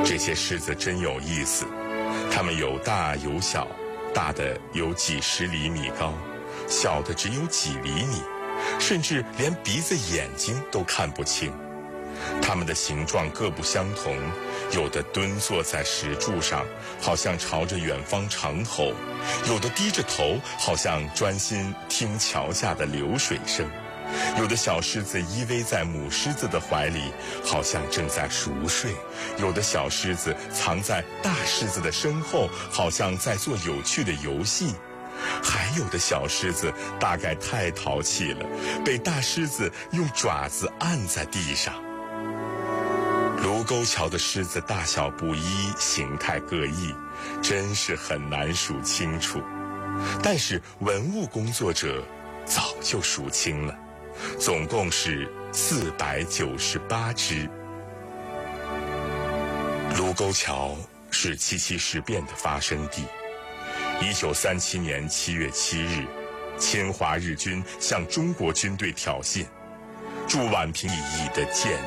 这些狮子真有意思，它们有大有小，大的有几十厘米高，小的只有几厘米，甚至连鼻子眼睛都看不清。它们的形状各不相同，有的蹲坐在石柱上，好像朝着远方长吼；有的低着头，好像专心听桥下的流水声；有的小狮子依偎在母狮子的怀里，好像正在熟睡；有的小狮子藏在大狮子的身后，好像在做有趣的游戏；还有的小狮子大概太淘气了，被大狮子用爪子按在地上。卢沟桥的狮子大小不一，形态各异，真是很难数清楚。但是文物工作者早就数清了，总共是498只。卢沟桥是七七事变的发生地。1937年7月7日，侵华日军向中国军队挑衅，驻宛平以的舰